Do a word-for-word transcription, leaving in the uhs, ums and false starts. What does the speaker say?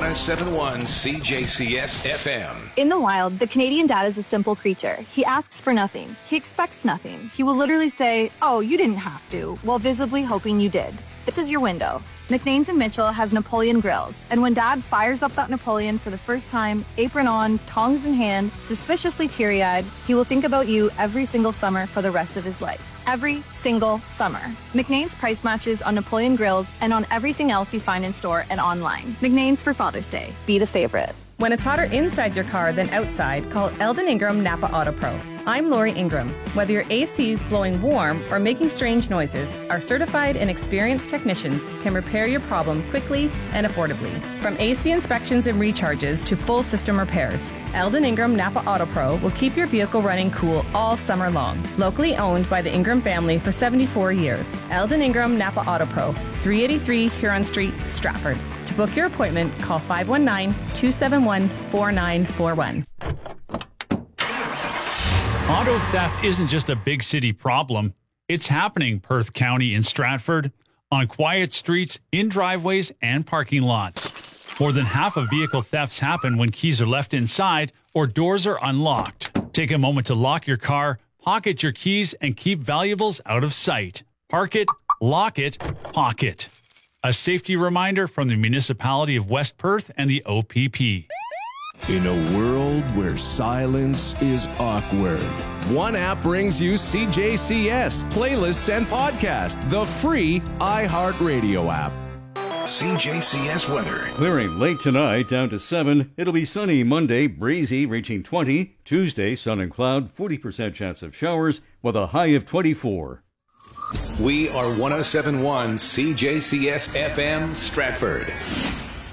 oh seven point one C J C S F M. In the wild, the Canadian dad is a simple creature. He asks for nothing. He expects nothing. He will literally say, "Oh, you didn't have to," while visibly hoping you did. This is your window. McNains and Mitchell has Napoleon grills, and when Dad fires up that Napoleon for the first time, apron on, tongs in hand, suspiciously teary-eyed, he will think about you every single summer for the rest of his life. Every single summer. McNains price matches on Napoleon grills and on everything else you find in store and online. McNains for Father's Day. Be the favorite. When it's hotter inside your car than outside, call Eldon Ingram Napa Auto Pro. I'm Lori Ingram. Whether your A C's blowing warm or making strange noises, our certified and experienced technicians can repair your problem quickly and affordably. From A C inspections and recharges to full system repairs, Eldon Ingram Napa Auto Pro will keep your vehicle running cool all summer long. Locally owned by the Ingram family for seventy-four years. Eldon Ingram Napa Auto Pro, three eighty-three Huron Street, Stratford. To book your appointment, call five one nine, two seven one, four nine four one. Auto theft isn't just a big city problem. It's happening Perth County in Stratford, on quiet streets, in driveways, and parking lots. More than half of vehicle thefts happen when keys are left inside or doors are unlocked. Take a moment to lock your car, pocket your keys, and keep valuables out of sight. Park it, lock it, pocket. A safety reminder from the municipality of West Perth and the O P P. In a world where silence is awkward, one app brings you C J C S, playlists, and podcasts, the free iHeartRadio app. C J C S weather. Clearing late tonight, down to seven. It'll be sunny Monday, breezy, reaching twenty. Tuesday, sun and cloud, forty percent chance of showers, with a high of twenty-four. We are one oh seven point one C J C S F M Stratford.